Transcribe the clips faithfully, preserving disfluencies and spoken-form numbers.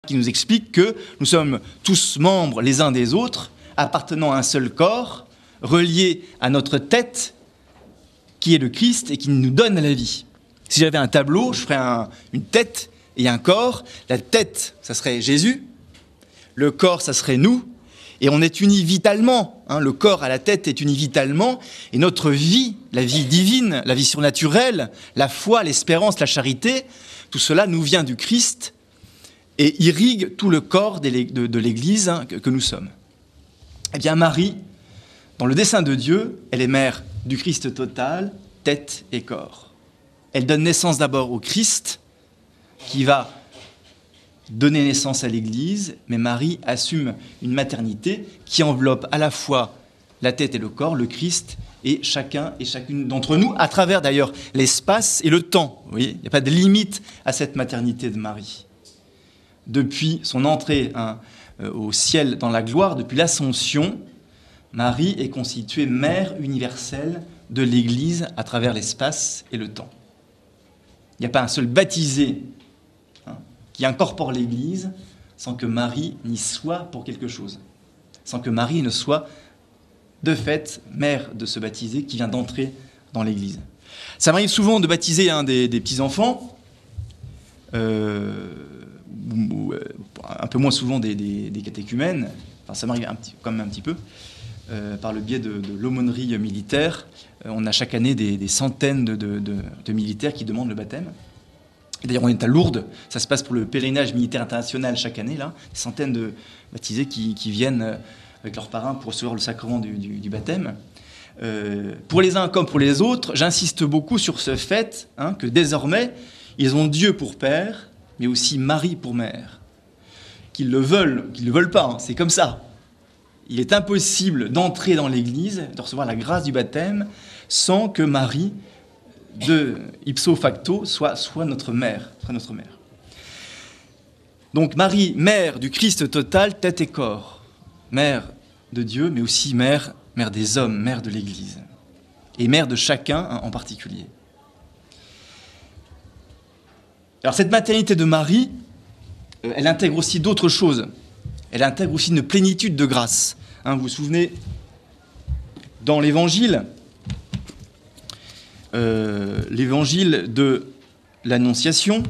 qui nous explique que nous sommes tous membres les uns des autres, appartenant à un seul corps, reliés à notre tête, qui est le Christ et qui nous donne la vie. Si j'avais un tableau, je ferais un, une tête et un corps. La tête, ça serait Jésus. Le corps, ça serait nous. Et on est unis vitalement. Hein, le corps à la tête est uni vitalement. Et notre vie, la vie divine, la vie surnaturelle, la foi, l'espérance, la charité, tout cela nous vient du Christ et irrigue tout le corps de l'Église hein, que, que nous sommes. Eh bien, Marie, dans le dessein de Dieu, elle est mère du Christ total, tête et corps. Elle donne naissance d'abord au Christ, qui va donner naissance à l'Église, mais Marie assume une maternité qui enveloppe à la fois la tête et le corps, le Christ, et chacun et chacune d'entre nous, à travers d'ailleurs l'espace et le temps. Vous voyez, il n'y a pas de limite à cette maternité de Marie. Depuis son entrée hein, au ciel dans la gloire, depuis l'Ascension, Marie est constituée mère universelle de l'Église à travers l'espace et le temps. Il n'y a pas un seul baptisé hein, qui incorpore l'Église sans que Marie n'y soit pour quelque chose, sans que Marie ne soit de fait mère de ce baptisé qui vient d'entrer dans l'Église. Ça m'arrive souvent de baptiser hein, des, des petits-enfants, euh, ou, ou, un peu moins souvent des, des, des catéchumènes, enfin ça m'arrive un petit, quand même un petit peu, euh, par le biais de, de l'aumônerie militaire. Euh, on a chaque année des, des centaines de, de, de, de militaires qui demandent le baptême. Et d'ailleurs, on est à Lourdes, ça se passe pour le pèlerinage militaire international chaque année, là, des centaines de baptisés qui, qui viennent avec leurs parrains pour recevoir le sacrement du, du, du baptême. Euh, pour les uns comme pour les autres, j'insiste beaucoup sur ce fait hein, que désormais, ils ont Dieu pour père, mais aussi Marie pour mère. Qu'ils le veulent, qu'ils ne le veulent pas, hein, c'est comme ça. Il est impossible d'entrer dans l'Église, de recevoir la grâce du baptême, sans que Marie, de ipso facto, soit, soit notre mère, soit notre mère. Donc Marie, mère du Christ total, tête et corps, mère de Dieu, mais aussi mère, mère des hommes, mère de l'Église, et mère de chacun hein, en particulier. Alors cette maternité de Marie, euh, elle intègre aussi d'autres choses. Elle intègre aussi une plénitude de grâce. Hein, vous vous souvenez, dans l'Évangile, euh, l'Évangile de l'Annonciation,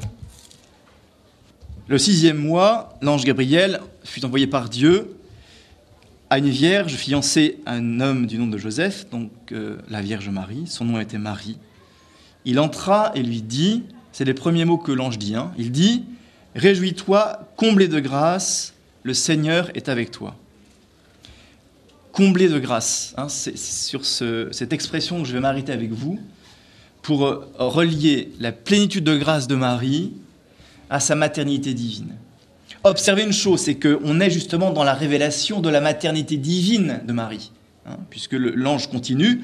le sixième mois, l'ange Gabriel fut envoyé par Dieu à une vierge fiancée à un homme du nom de Joseph, donc euh, la Vierge Marie, son nom était Marie. Il entra et lui dit, c'est les premiers mots que l'ange dit, hein, il dit « Réjouis-toi, comblé de grâce, le Seigneur est avec toi. » Comblé de grâce, hein, c'est sur ce, cette expression que je vais m'arrêter avec vous pour euh, relier la plénitude de grâce de Marie à sa maternité divine. Observez une chose, c'est qu'on est justement dans la révélation de la maternité divine de Marie, hein, puisque le, l'ange continue,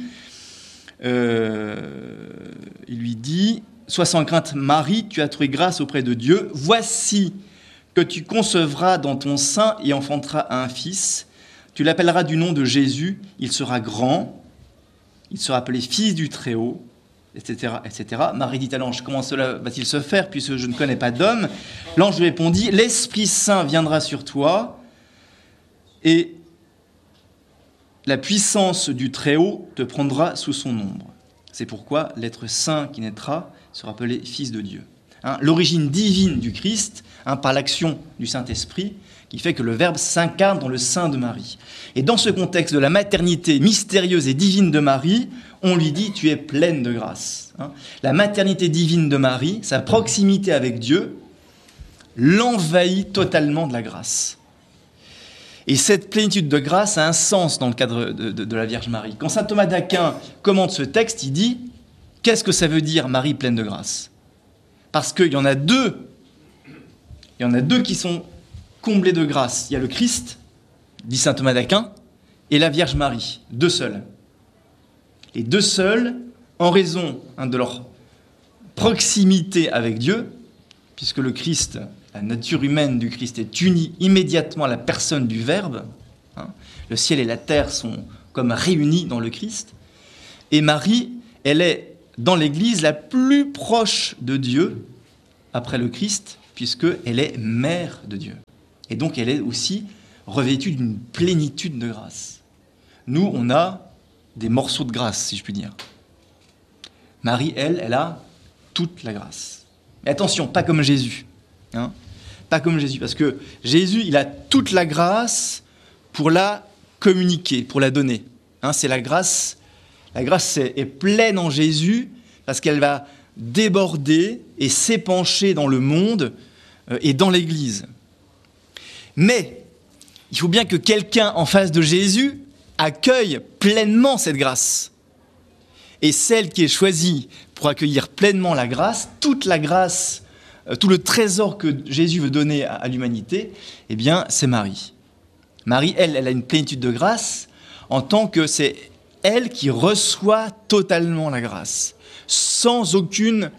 euh, il lui dit « Sois sans crainte Marie, tu as trouvé grâce auprès de Dieu, voici que tu concevras dans ton sein et enfanteras un fils, tu l'appelleras du nom de Jésus, il sera grand, il sera appelé fils du Très-Haut, et cetera, et cetera. Marie dit à l'ange, comment cela va-t-il se faire puisque je ne connais pas d'homme? L'ange lui répondit, l'Esprit Saint viendra sur toi et la puissance du Très-Haut te prendra sous son ombre. C'est pourquoi l'être saint qui naîtra sera appelé Fils de Dieu. Hein, l'origine divine du Christ, hein, par l'action du Saint-Esprit, qui fait que le Verbe s'incarne dans le sein de Marie. Et dans ce contexte de la maternité mystérieuse et divine de Marie, on lui dit « tu es pleine de grâce ». Hein, la maternité divine de Marie, sa proximité avec Dieu, l'envahit totalement de la grâce. Et cette plénitude de grâce a un sens dans le cadre de, de, de la Vierge Marie. Quand saint Thomas d'Aquin commente ce texte, il dit « qu'est-ce que ça veut dire Marie pleine de grâce ?» Parce qu'il y en a deux, il y en a deux qui sont comblés de grâce. Il y a le Christ, dit saint Thomas d'Aquin, et la Vierge Marie, deux seuls. Les deux seuls, en raison hein, de leur proximité avec Dieu, puisque le Christ, la nature humaine du Christ est unie immédiatement à la personne du Verbe, hein, le ciel et la terre sont comme réunis dans le Christ, et Marie, elle est dans l'Église la plus proche de Dieu, après le Christ, puisqu'elle est mère de Dieu. Et donc elle est aussi revêtue d'une plénitude de grâce. Nous, on a des morceaux de grâce, si je puis dire. Marie, elle, elle a toute la grâce. Mais attention, pas comme Jésus. Hein, pas comme Jésus, parce que Jésus, il a toute la grâce pour la communiquer, pour la donner. Hein, c'est la grâce, la grâce est, est pleine en Jésus, parce qu'elle va déborder et s'épancher dans le monde euh, et dans l'Église. Mais il faut bien que quelqu'un en face de Jésus accueille pleinement cette grâce. Et celle qui est choisie pour accueillir pleinement la grâce, toute la grâce, euh, tout le trésor que Jésus veut donner à, à l'humanité, eh bien, c'est Marie. Marie, elle, elle a une plénitude de grâce en tant que c'est elle qui reçoit totalement la grâce, sans aucune,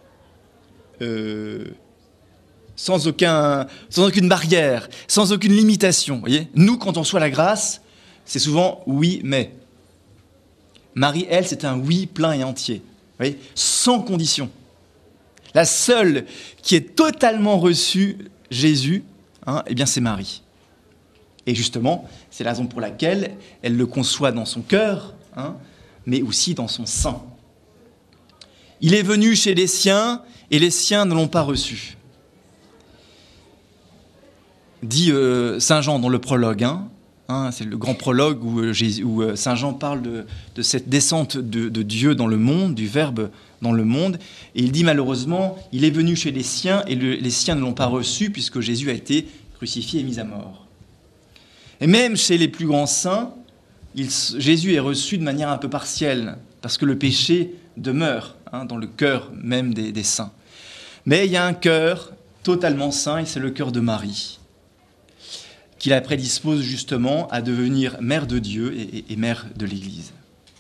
euh, sans aucun, sans aucune barrière, sans aucune limitation. Voyez, nous, quand on reçoit la grâce, c'est souvent oui, mais. Marie, elle, c'est un oui plein et entier, vous voyez, sans condition. La seule qui est totalement reçue Jésus, hein, eh bien, c'est Marie. Et justement, c'est la raison pour laquelle elle le conçoit dans son cœur, hein, mais aussi dans son sein. Il est venu chez les siens, et les siens ne l'ont pas reçu. Dit euh, Saint Jean dans le prologue, hein, hein, c'est le grand prologue où, euh, Jésus, où euh, Saint Jean parle de, de cette descente de, de Dieu dans le monde, du Verbe dans le monde, et il dit malheureusement, il est venu chez les siens, et le, les siens ne l'ont pas reçu, puisque Jésus a été crucifié et mis à mort. Et même chez les plus grands saints, il, Jésus est reçu de manière un peu partielle, parce que le péché demeure hein, dans le cœur même des, des saints. Mais il y a un cœur totalement saint, et c'est le cœur de Marie, qui la prédispose justement à devenir mère de Dieu et, et, et mère de l'Église.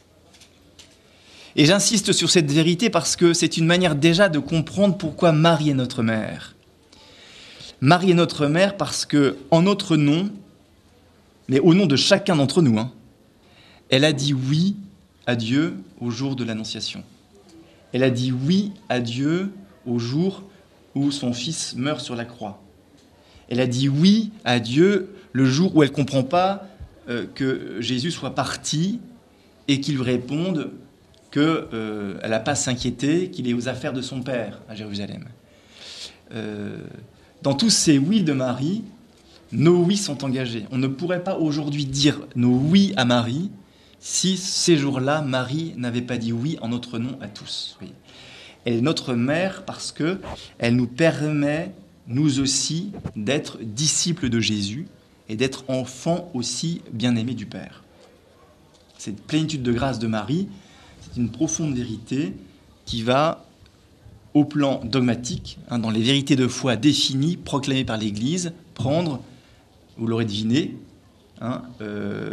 Et j'insiste sur cette vérité parce que c'est une manière déjà de comprendre pourquoi Marie est notre mère. Marie est notre mère parce que, en notre nom, mais au nom de chacun d'entre nous, hein, elle a dit oui à Dieu au jour de l'Annonciation. Elle a dit oui à Dieu au jour où son fils meurt sur la croix. Elle a dit oui à Dieu le jour où elle ne comprend pas euh, que Jésus soit parti et qu'il lui réponde qu'elle euh, n'a pas à s'inquiéter, qu'il est aux affaires de son Père à Jérusalem. Euh, dans tous ces oui de Marie, nos oui sont engagés. On ne pourrait pas aujourd'hui dire nos oui à Marie si ces jours-là, Marie n'avait pas dit oui en notre nom à tous. Oui. Elle est notre mère parce qu'elle nous permet, nous aussi, d'être disciples de Jésus et d'être enfants aussi bien-aimés du Père. Cette plénitude de grâce de Marie, c'est une profonde vérité qui va, au plan dogmatique, hein, dans les vérités de foi définies, proclamées par l'Église, prendre, vous l'aurez deviné, hein, euh,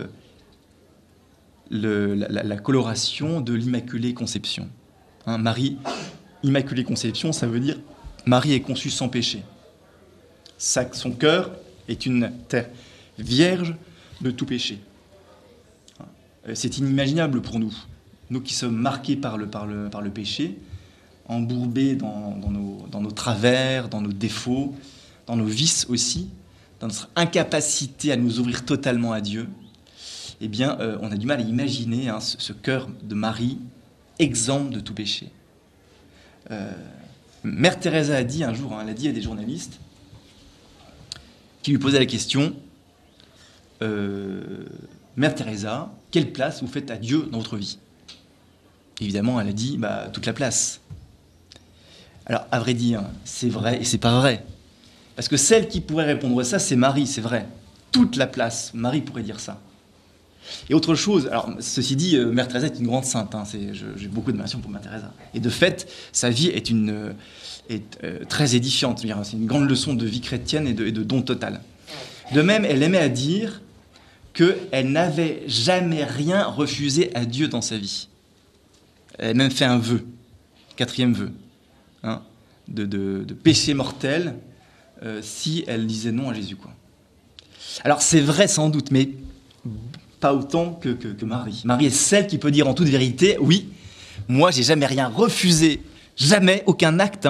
le, la, la coloration de l'Immaculée Conception. Hein, Marie, Immaculée Conception, ça veut dire Marie est conçue sans péché. Sa, son cœur est une terre vierge de tout péché. C'est inimaginable pour nous, nous qui sommes marqués par le, par le, par le péché, embourbés dans, dans, nos, dans nos travers, dans nos défauts, dans nos vices aussi, dans notre incapacité à nous ouvrir totalement à Dieu. Eh bien, euh, on a du mal à imaginer hein, ce, ce cœur de Marie exempt de tout péché. Euh, Mère Teresa a dit un jour, hein, elle a dit à des journalistes qui lui posaient la question euh, Mère Teresa, quelle place vous faites à Dieu dans votre vie? Évidemment, elle a dit bah, toute la place. Alors, à vrai dire, c'est vrai et c'est pas vrai. Parce que celle qui pourrait répondre à ça, c'est Marie, c'est vrai. Toute la place, Marie pourrait dire ça. Et autre chose, alors ceci dit, euh, Mère Teresa est une grande sainte, hein, c'est, je, j'ai beaucoup d'admiration pour Mère Teresa. Et de fait, sa vie est, une, euh, est euh, très édifiante, c'est une grande leçon de vie chrétienne et de, et de don total. De même, elle aimait à dire qu'elle n'avait jamais rien refusé à Dieu dans sa vie. Elle a même fait un vœu, quatrième vœu, hein, de, de, de péché mortel, euh, si elle disait non à Jésus, quoi. Alors c'est vrai sans doute, mais pas autant que, que, que Marie. Marie est celle qui peut dire en toute vérité, oui, moi j'ai jamais rien refusé, jamais, aucun acte, hein,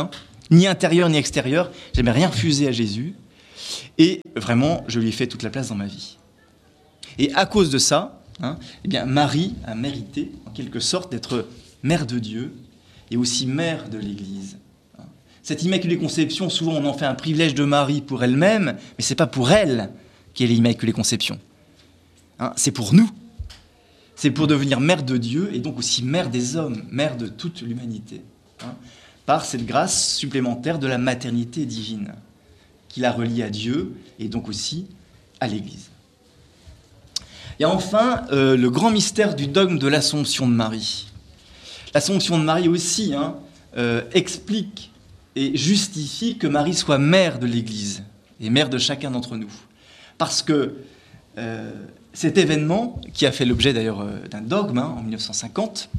ni intérieure ni extérieure. J'ai jamais rien refusé à Jésus. Et vraiment, je lui ai fait toute la place dans ma vie. Et à cause de ça, hein, eh bien, Marie a mérité, en quelque sorte, d'être mère de Dieu et aussi mère de l'Église. Cette Immaculée Conception, souvent on en fait un privilège de Marie pour elle-même, mais ce n'est pas pour elle qu'est l'Immaculée Conception. Hein, c'est pour nous. C'est pour devenir mère de Dieu et donc aussi mère des hommes, mère de toute l'humanité, hein, par cette grâce supplémentaire de la maternité divine qui la relie à Dieu et donc aussi à l'Église. Et enfin, euh, le grand mystère du dogme de l'Assomption de Marie. L'Assomption de Marie aussi hein, euh, explique et justifie que Marie soit mère de l'Église et mère de chacun d'entre nous. Parce que euh, cet événement, qui a fait l'objet d'ailleurs euh, d'un dogme hein, en mille neuf cent cinquante,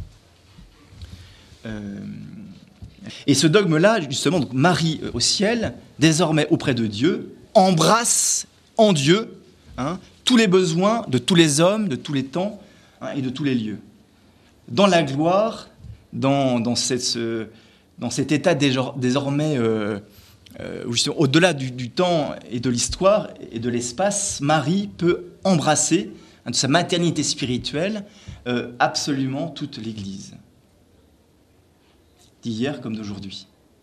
euh, et ce dogme-là, justement, donc Marie euh, au ciel, désormais auprès de Dieu, embrasse en Dieu hein, tous les besoins de tous les hommes, de tous les temps hein, et de tous les lieux. Dans la gloire, dans, dans, cette, ce, dans cet état désormais, euh, euh, au-delà du, du temps et de l'histoire et de l'espace, Marie peut embrasser hein, de sa maternité spirituelle euh, absolument toute l'Église, d'hier comme d'aujourd'hui.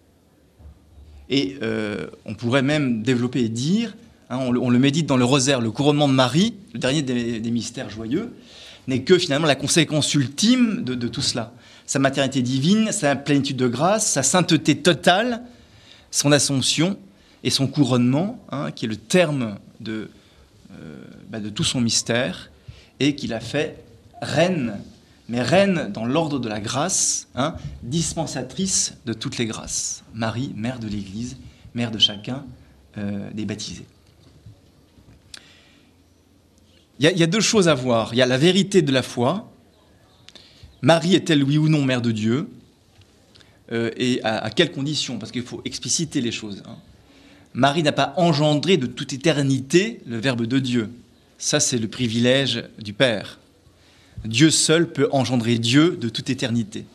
Et euh, on pourrait même développer et dire, hein, on, on le médite dans le rosaire, le couronnement de Marie, le dernier des, des mystères joyeux, n'est que finalement la conséquence ultime de, de tout cela. Sa maternité divine, sa plénitude de grâce, sa sainteté totale, son assomption et son couronnement, hein, qui est le terme de, euh, bah, de tout son mystère, et qui l'a fait reine, mais reine dans l'ordre de la grâce, hein, dispensatrice de toutes les grâces. Marie, mère de l'Église, mère de chacun euh, des baptisés. Il y, y a deux choses à voir. Il y a la vérité de la foi. Marie est-elle, oui ou non, mère de Dieu euh, et à, à quelles conditions? Parce qu'il faut expliciter les choses. Hein. Marie n'a pas engendré de toute éternité le Verbe de Dieu. Ça, c'est le privilège du Père. Dieu seul peut engendrer Dieu de toute éternité.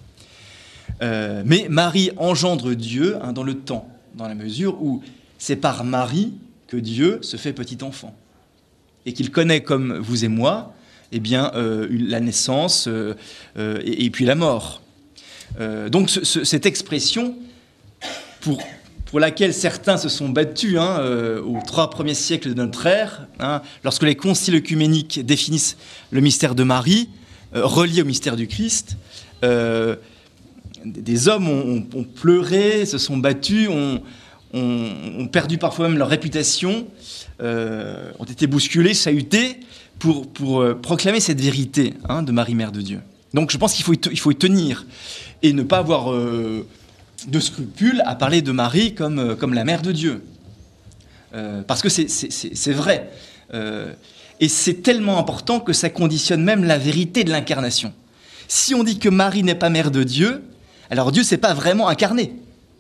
Euh, mais Marie engendre Dieu hein, dans le temps, dans la mesure où c'est par Marie que Dieu se fait petit enfant. Et qu'il connaît, comme vous et moi, eh bien, euh, la naissance euh, euh, et, et puis la mort. Euh, donc ce, ce, cette expression, pour, pour laquelle certains se sont battus hein, euh, aux trois premiers siècles de notre ère, hein, lorsque les conciles œcuméniques définissent le mystère de Marie, euh, relié au mystère du Christ, euh, des hommes ont, ont, ont pleuré, se sont battus, ont, ont, ont perdu parfois même leur réputation, euh, ont été bousculés, chahutés, pour, pour euh, proclamer cette vérité hein, de Marie, Mère de Dieu. Donc je pense qu'il faut y, te, il faut y tenir et ne pas avoir euh, de scrupules à parler de Marie comme, euh, comme la Mère de Dieu. Euh, parce que c'est, c'est, c'est, c'est vrai. Euh, et c'est tellement important que ça conditionne même la vérité de l'incarnation. Si on dit que Marie n'est pas Mère de Dieu, alors Dieu ne s'est pas vraiment incarné.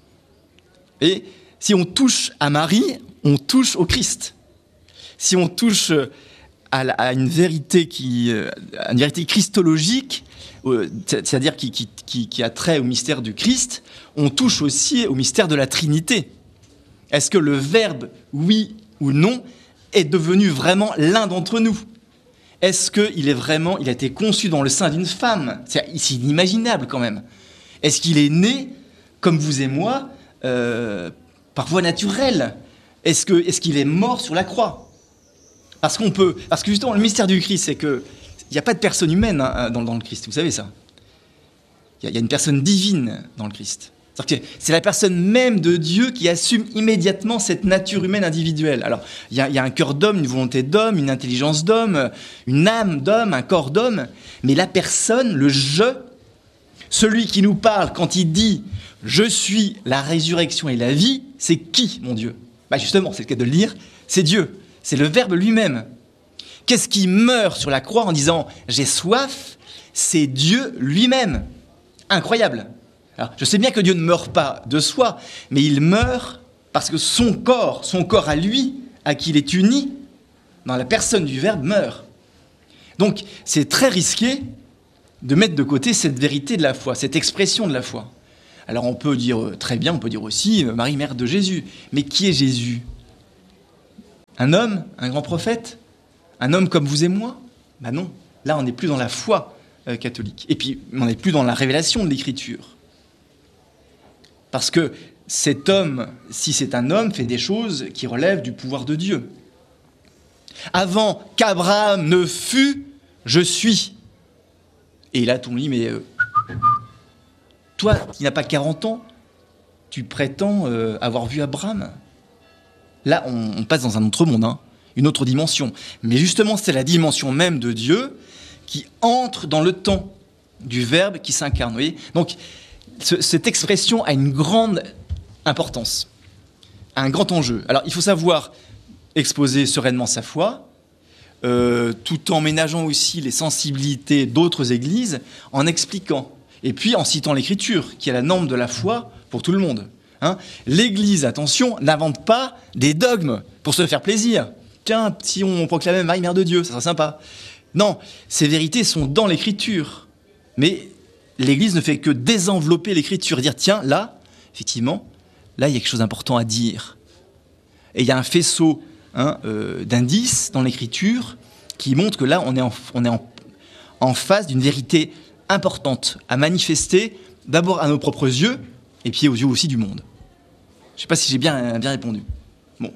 Et si on touche à Marie, on touche au Christ. Si on touche à, la, à une vérité qui, à une vérité christologique, c'est-à-dire qui, qui, qui, qui a trait au mystère du Christ, on touche aussi au mystère de la Trinité. Est-ce que le Verbe, oui ou non, est devenu vraiment l'un d'entre nous? Est-ce qu'il est vraiment, il a été conçu dans le sein d'une femme? C'est, c'est inimaginable quand même. Est-ce qu'il est né, comme vous et moi, euh, par voie naturelle? Est-ce que, est-ce qu'il est mort sur la croix? Parce qu'on peut, parce que justement le mystère du Christ, c'est que il n'y a pas de personne humaine hein, dans, dans le Christ. Vous savez ça? Il y, y a une personne divine dans le Christ. C'est-à-dire que c'est la personne même de Dieu qui assume immédiatement cette nature humaine individuelle. Alors, il y, y a un cœur d'homme, une volonté d'homme, une intelligence d'homme, une âme d'homme, un corps d'homme, mais la personne, le je, celui qui nous parle quand il dit « Je suis la résurrection et la vie », c'est qui, mon Dieu? Bah justement, c'est le cas de le dire, c'est Dieu, c'est le Verbe lui-même. Qu'est-ce qui meurt sur la croix en disant « J'ai soif », c'est Dieu lui-même. Incroyable. Alors, je sais bien que Dieu ne meurt pas de soi, mais il meurt parce que son corps, son corps à lui, à qui il est uni, dans la personne du Verbe, meurt. Donc, c'est très risqué de mettre de côté cette vérité de la foi, cette expression de la foi. Alors on peut dire euh, très bien, on peut dire aussi euh, Marie, mère de Jésus. Mais qui est Jésus? Un homme? Un grand prophète? Un homme comme vous et moi? Ben non, là on n'est plus dans la foi euh, catholique. Et puis on n'est plus dans la révélation de l'Écriture. Parce que cet homme, si c'est un homme, fait des choses qui relèvent du pouvoir de Dieu. Avant qu'Abraham ne fût, je suis. Et là, on dit, mais euh, toi qui n'as pas quarante ans, tu prétends euh, avoir vu Abraham. Là, on, on passe dans un autre monde, hein, une autre dimension. Mais justement, c'est la dimension même de Dieu qui entre dans le temps du Verbe qui s'incarne. Vous voyez ? Donc, ce, cette expression a une grande importance, un grand enjeu. Alors, il faut savoir exposer sereinement sa foi, euh, tout en ménageant aussi les sensibilités d'autres églises, en expliquant, et puis en citant l'Écriture, qui est la norme de la foi pour tout le monde. Hein. L'Église, attention, n'invente pas des dogmes pour se faire plaisir. Tiens, si on proclamait Marie, Mère de Dieu, ça serait sympa. Non, ces vérités sont dans l'Écriture. Mais l'Église ne fait que désenvelopper l'Écriture, dire, tiens, là, effectivement, là, il y a quelque chose d'important à dire. Et il y a un faisceau hein, euh, d'indices dans l'Écriture qui montre que là, on est en, on est en, en face d'une vérité importante à manifester, d'abord à nos propres yeux, et puis aux yeux aussi du monde. Je ne sais pas si j'ai bien, bien répondu. Bon.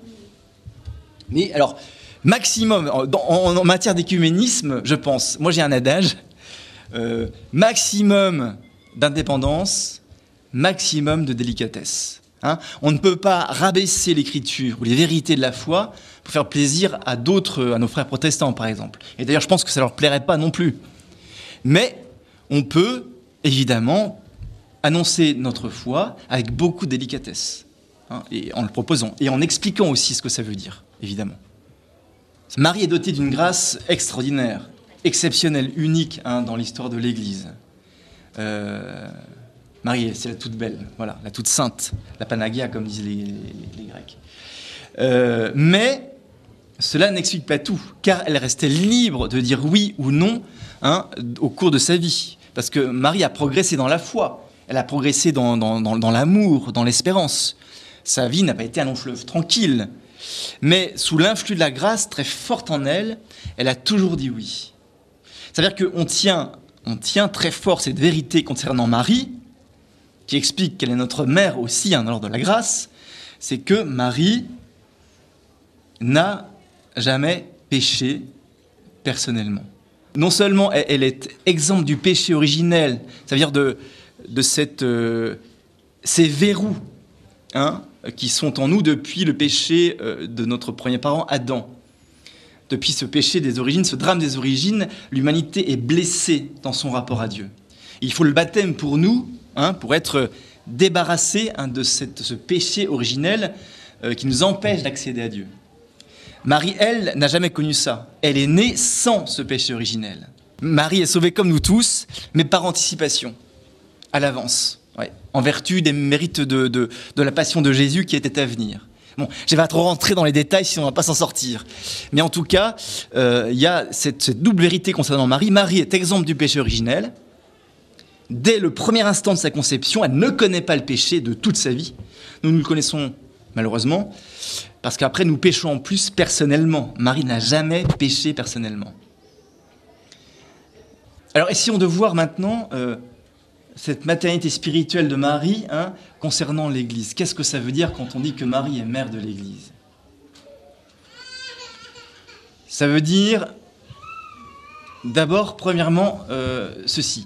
Mais alors, maximum, en, en, en matière d'écuménisme, je pense, moi j'ai un adage, euh, maximum d'indépendance, maximum de délicatesse. Hein, on ne peut pas rabaisser l'Écriture ou les vérités de la foi pour faire plaisir à d'autres, à nos frères protestants, par exemple. Et d'ailleurs, je pense que ça ne leur plairait pas non plus. Mais on peut, évidemment, annoncer notre foi avec beaucoup de délicatesse, hein, et en le proposant, et en expliquant aussi ce que ça veut dire, évidemment. Marie est dotée d'une grâce extraordinaire, exceptionnelle, unique hein, dans l'histoire de l'Église. Euh... Marie, c'est la toute belle, voilà, la toute sainte, la Panagia, comme disent les, les, les Grecs. Euh, mais cela n'explique pas tout, car elle restait libre de dire oui ou non hein, au cours de sa vie. Parce que Marie a progressé dans la foi, elle a progressé dans, dans, dans, dans l'amour, dans l'espérance. Sa vie n'a pas été un long fleuve tranquille. Mais sous l'influx de la grâce très forte en elle, elle a toujours dit oui. C'est-à-dire qu'on tient, on tient très fort cette vérité concernant Marie, qui explique qu'elle est notre mère aussi, hein, lors de la grâce, c'est que Marie n'a jamais péché personnellement. Non seulement elle, elle est exempte du péché originel, ça veut dire de, de cette, euh, ces verrous hein, qui sont en nous depuis le péché euh, de notre premier parent, Adam. Depuis ce péché des origines, ce drame des origines, l'humanité est blessée dans son rapport à Dieu. Et il faut le baptême pour nous, Hein, pour être débarrassé hein, de cette, ce péché originel euh, qui nous empêche d'accéder à Dieu. Marie, elle, n'a jamais connu ça. Elle est née sans ce péché originel. Marie est sauvée comme nous tous, mais par anticipation, à l'avance, ouais, en vertu des mérites de, de, de la passion de Jésus qui était à venir. Bon, je ne vais pas trop rentrer dans les détails sinon on ne va pas s'en sortir. Mais en tout cas, il euh, y a cette, cette double vérité concernant Marie. Marie est exempte du péché originel. Dès le premier instant de sa conception, elle ne connaît pas le péché de toute sa vie. Nous, nous le connaissons malheureusement, parce qu'après, nous péchons en plus personnellement. Marie n'a jamais péché personnellement. Alors, essayons de voir maintenant euh, cette maternité spirituelle de Marie hein, concernant l'Église. Qu'est-ce que ça veut dire quand on dit que Marie est mère de l'Église ? Ça veut dire, d'abord, premièrement, euh, ceci.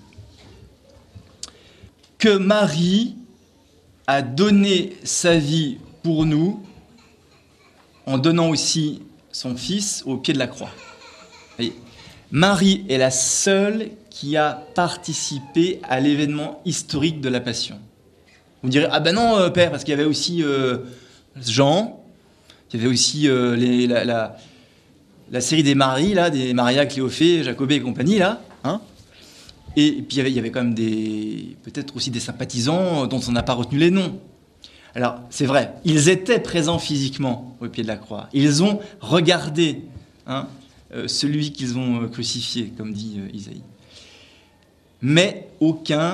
Que Marie a donné sa vie pour nous en donnant aussi son fils au pied de la croix. Voyez, Marie est la seule qui a participé à l'événement historique de la Passion. Vous me direz, ah ben non, euh, père, parce qu'il y avait aussi euh, Jean, il y avait aussi euh, les, la, la, la série des Maries, là, des Maria, Cléophée, Jacobée et compagnie, là, hein. Et puis il y avait, il y avait quand même des, peut-être aussi des sympathisants dont on n'a pas retenu les noms. Alors c'est vrai, ils étaient présents physiquement au pied de la croix. Ils ont regardé hein, euh, celui qu'ils ont crucifié, comme dit euh, Isaïe. Mais aucun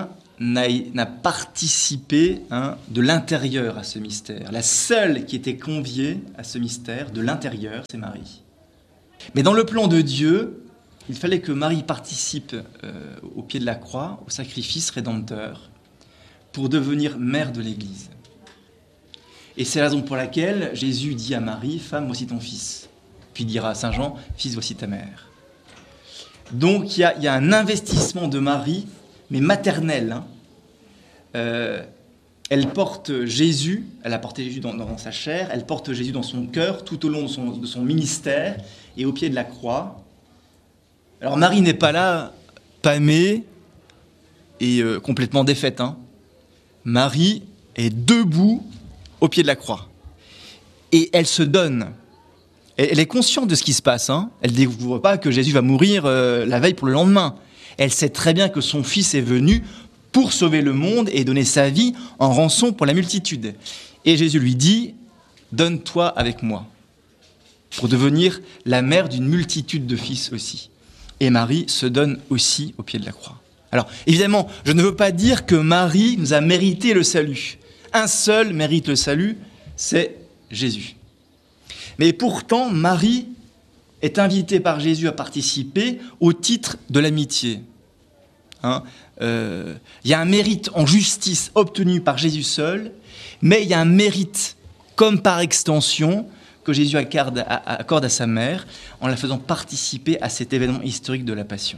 n'a, n'a participé hein, de l'intérieur à ce mystère. La seule qui était conviée à ce mystère de l'intérieur, c'est Marie. Mais dans le plan de Dieu, il fallait que Marie participe euh, au pied de la croix, au sacrifice rédempteur, pour devenir mère de l'Église. Et c'est la raison pour laquelle Jésus dit à Marie, « Femme, voici ton fils ». Puis il dira à Saint Jean, « Fils, voici ta mère ». Donc il y a, il y a un investissement de Marie, mais maternel. Hein. Euh, elle porte Jésus, elle a porté Jésus dans, dans sa chair, elle porte Jésus dans son cœur tout au long de son, de son ministère et au pied de la croix. Alors Marie n'est pas là, pâmée et euh, complètement défaite. Hein. Marie est debout au pied de la croix. Et elle se donne. Elle est consciente de ce qui se passe. Hein. Elle ne découvre pas que Jésus va mourir euh, la veille pour le lendemain. Elle sait très bien que son fils est venu pour sauver le monde et donner sa vie en rançon pour la multitude. Et Jésus lui dit, « Donne-toi avec moi » pour devenir la mère d'une multitude de fils aussi. Et Marie se donne aussi au pied de la croix. Alors, évidemment, je ne veux pas dire que Marie nous a mérité le salut. Un seul mérite le salut, c'est Jésus. Mais pourtant, Marie est invitée par Jésus à participer au titre de l'amitié. Hein, euh, il y a un mérite en justice obtenu par Jésus seul, mais il y a un mérite, comme par extension, que Jésus accorde à, accorde à sa mère en la faisant participer à cet événement historique de la Passion.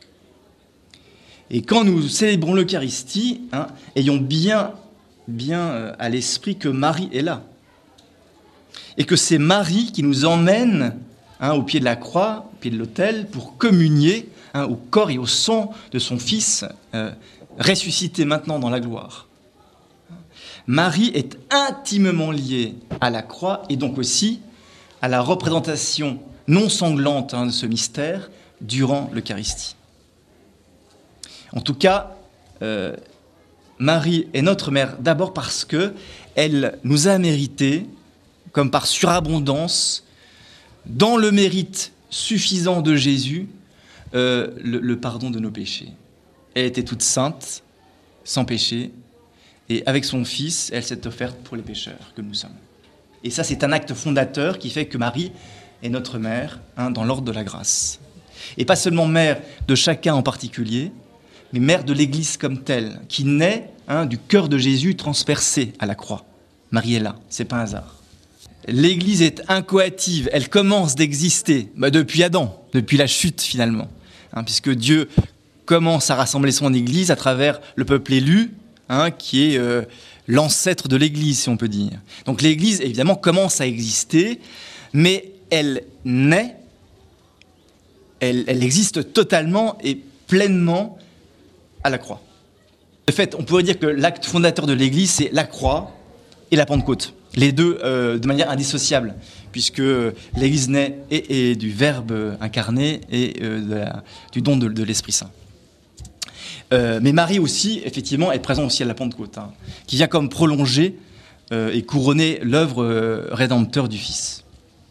Et quand nous célébrons l'Eucharistie, hein, ayons bien, bien à l'esprit que Marie est là. Et que c'est Marie qui nous emmène hein, au pied de la croix, au pied de l'autel, pour communier hein, au corps et au sang de son Fils, euh, ressuscité maintenant dans la gloire. Marie est intimement liée à la croix et donc aussi à la représentation non sanglante hein, de ce mystère durant l'Eucharistie. En tout cas, euh, Marie est notre mère d'abord parce qu'elle nous a mérité, comme par surabondance, dans le mérite suffisant de Jésus, euh, le, le pardon de nos péchés. Elle était toute sainte, sans péché, et avec son Fils, elle s'est offerte pour les pécheurs que nous sommes. Et ça, c'est un acte fondateur qui fait que Marie est notre mère hein, dans l'ordre de la grâce. Et pas seulement mère de chacun en particulier, mais mère de l'Église comme telle, qui naît hein, du cœur de Jésus transpercé à la croix. Marie est là, c'est pas un hasard. L'Église est incoative, elle commence d'exister bah depuis Adam, depuis la chute finalement, hein, puisque Dieu commence à rassembler son Église à travers le peuple élu, hein, qui est euh, l'ancêtre de l'Église, si on peut dire. Donc l'Église, évidemment, commence à exister, mais elle naît, elle, elle existe totalement et pleinement à la croix. De fait, on pourrait dire que l'acte fondateur de l'Église, c'est la croix et la Pentecôte. Les deux euh, de manière indissociable, puisque l'Église naît et, et du Verbe incarné et euh, de la, du don de, de l'Esprit Saint. Euh, mais Marie aussi, effectivement, est présente aussi à la Pentecôte, hein, qui vient comme prolonger euh, et couronner l'œuvre euh, rédempteur du Fils.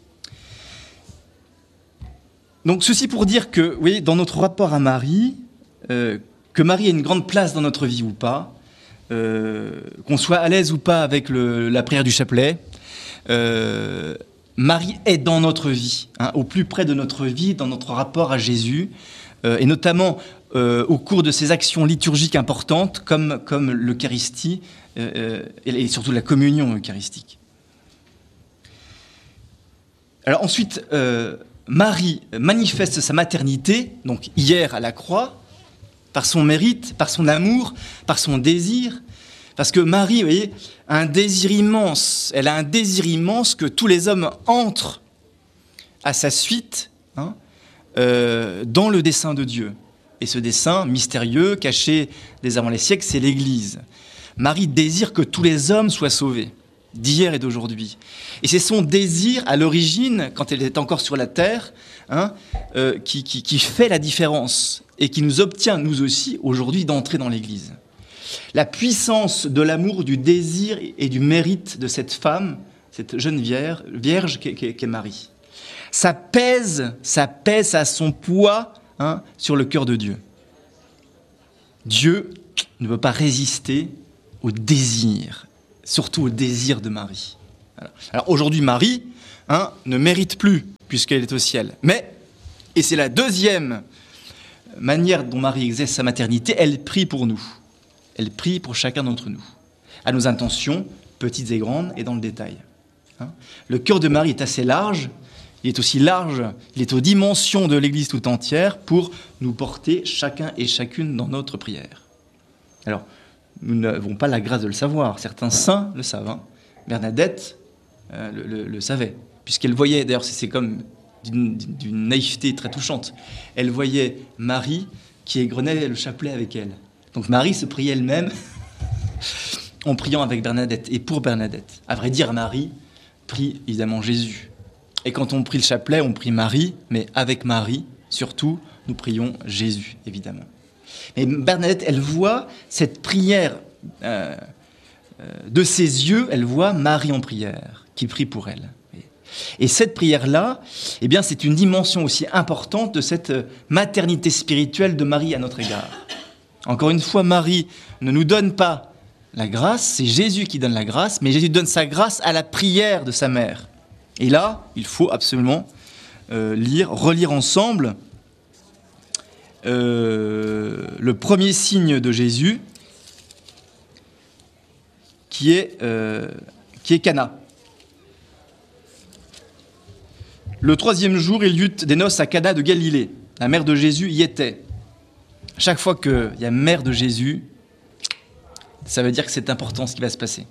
Donc ceci pour dire que, vous voyez, dans notre rapport à Marie, euh, que Marie ait une grande place dans notre vie ou pas, Euh, qu'on soit à l'aise ou pas avec le, la prière du chapelet, euh, Marie est dans notre vie, hein, au plus près de notre vie, dans notre rapport à Jésus, euh, et notamment euh, au cours de ces actions liturgiques importantes, comme, comme l'Eucharistie, euh, et surtout la communion eucharistique. Alors ensuite, euh, Marie manifeste sa maternité, donc hier à la croix, par son mérite, par son amour, par son désir. Parce que Marie, vous voyez, a un désir immense. Elle a un désir immense que tous les hommes entrent à sa suite hein, euh, dans le dessein de Dieu. Et ce dessein mystérieux, caché dès avant les siècles, c'est l'Église. Marie désire que tous les hommes soient sauvés, d'hier et d'aujourd'hui. Et c'est son désir, à l'origine, quand elle est encore sur la terre, hein, euh, qui, qui, qui fait la différence et qui nous obtient, nous aussi, aujourd'hui, d'entrer dans l'Église. La puissance de l'amour, du désir et du mérite de cette femme, cette jeune vierge, vierge qu'est, qu'est Marie. Ça pèse, ça pèse à son poids hein, sur le cœur de Dieu. Dieu ne peut pas résister au désir, surtout au désir de Marie. Alors, Alors aujourd'hui, Marie hein, ne mérite plus, puisqu'elle est au ciel. Mais, et c'est la deuxième manière dont Marie exerce sa maternité, elle prie pour nous. Elle prie pour chacun d'entre nous, à nos intentions, petites et grandes, et dans le détail. Hein. Le cœur de Marie est assez large, il est aussi large, il est aux dimensions de l'Église tout entière pour nous porter chacun et chacune dans notre prière. Alors, nous n'avons pas la grâce de le savoir, certains saints le savent. Hein. Bernadette euh, le, le, le savait, puisqu'elle voyait, d'ailleurs c'est, c'est comme d'une, d'une naïveté très touchante, elle voyait Marie qui égrenait le chapelet avec elle. Donc Marie se priait elle-même en priant avec Bernadette et pour Bernadette. À vrai dire, Marie prie évidemment Jésus. Et quand on prie le chapelet, on prie Marie, mais avec Marie, surtout, nous prions Jésus, évidemment. Mais Bernadette, elle voit cette prière euh, euh, de ses yeux, elle voit Marie en prière, qui prie pour elle. Et cette prière-là, eh bien, c'est une dimension aussi importante de cette maternité spirituelle de Marie à notre égard. Encore une fois, Marie ne nous donne pas la grâce, c'est Jésus qui donne la grâce, mais Jésus donne sa grâce à la prière de sa mère. Et là, il faut absolument euh, lire, relire ensemble euh, le premier signe de Jésus, qui est, euh, qui est Cana. Le troisième jour, il y eut des noces à Cana de Galilée. La mère de Jésus y était. Chaque fois qu'il y a mère de Jésus, ça veut dire que c'est important ce qui va se passer.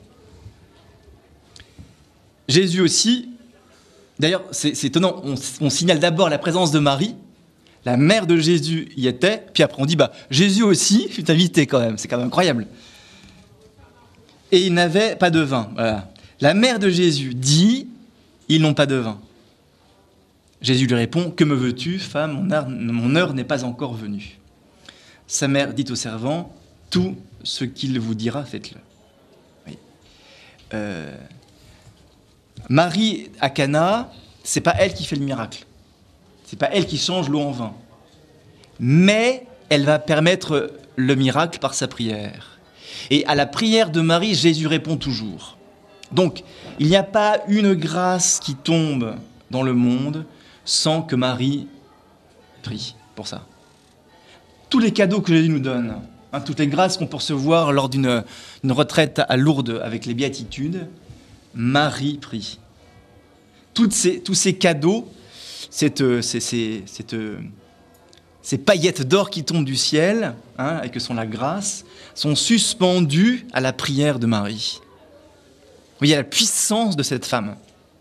Jésus aussi, d'ailleurs, c'est, c'est étonnant, on, on signale d'abord la présence de Marie, la mère de Jésus y était, puis après on dit, bah, Jésus aussi fut invité quand même, c'est quand même incroyable. Et ils n'avaient pas de vin. Voilà. La mère de Jésus dit, ils n'ont pas de vin. Jésus lui répond, que me veux-tu, femme, mon heure, mon heure n'est pas encore venue. Sa mère dit au servant, tout ce qu'il vous dira, faites-le. Oui. Euh, Marie à Cana, c'est pas elle qui fait le miracle. C'est pas elle qui change l'eau en vin. Mais elle va permettre le miracle par sa prière. Et à la prière de Marie, Jésus répond toujours. Donc, il n'y a pas une grâce qui tombe dans le monde sans que Marie prie pour ça. Tous les cadeaux que Jésus nous donne, hein, toutes les grâces qu'on peut recevoir lors d'une une retraite à Lourdes avec les béatitudes, Marie prie. Toutes ces, tous ces cadeaux, cette, ces, ces, cette, ces paillettes d'or qui tombent du ciel, hein, et que sont la grâce, sont suspendus à la prière de Marie. Vous voyez la puissance de cette femme.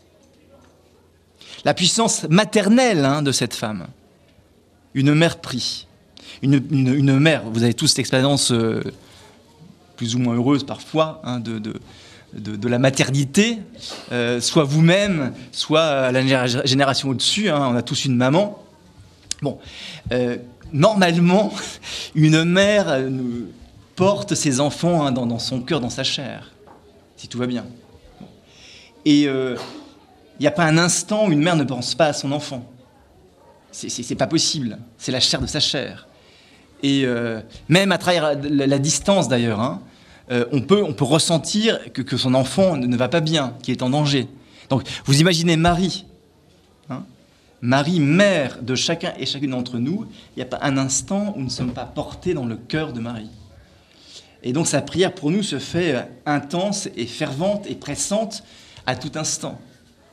La puissance maternelle hein, de cette femme. Une mère prie. Une, une, une mère, vous avez tous cette expérience euh, plus ou moins heureuse parfois hein, de, de, de, de la maternité, euh, soit vous-même, soit la génération au-dessus, hein, on a tous une maman. Bon, euh, normalement, une mère euh, porte ses enfants hein, dans, dans son cœur, dans sa chair, si tout va bien. Et il euh, n'y a pas un instant où une mère ne pense pas à son enfant. C'est, c'est, c'est pas possible, c'est la chair de sa chair. Et euh, même à travers la, la distance d'ailleurs, hein, euh, on, peut, on peut ressentir que, que son enfant ne, ne va pas bien, qu'il est en danger. Donc vous imaginez Marie, hein, Marie, mère de chacun et chacune d'entre nous, il n'y a pas un instant où nous ne sommes pas portés dans le cœur de Marie. Et donc sa prière pour nous se fait intense et fervente et pressante à tout instant.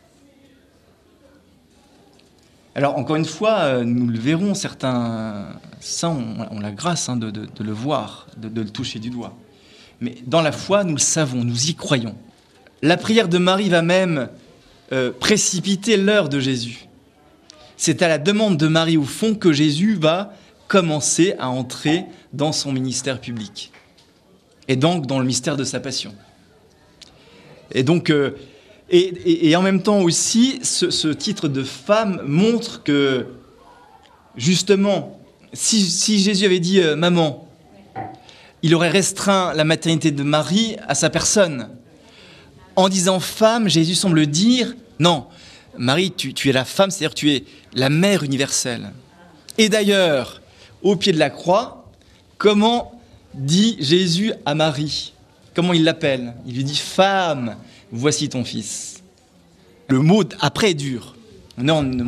Alors, encore une fois, nous le verrons, certains saints ont, ont la grâce hein, de, de, de le voir, de, de le toucher du doigt. Mais dans la foi, nous le savons, nous y croyons. La prière de Marie va même euh, précipiter l'heure de Jésus. C'est à la demande de Marie, au fond, que Jésus va commencer à entrer dans son ministère public. Et donc, dans le mystère de sa passion. Et donc... Euh, Et, et, et en même temps aussi, ce, ce titre de femme montre que, justement, si, si Jésus avait dit euh, « maman », il aurait restreint la maternité de Marie à sa personne. En disant « femme », Jésus semble dire « non, Marie, tu, tu es la femme, c'est-à-dire que tu es la mère universelle ». Et d'ailleurs, au pied de la croix, comment dit Jésus à Marie? Comment il l'appelle? Il lui dit « Femme, voici ton fils ». Le mot après est dur. On est en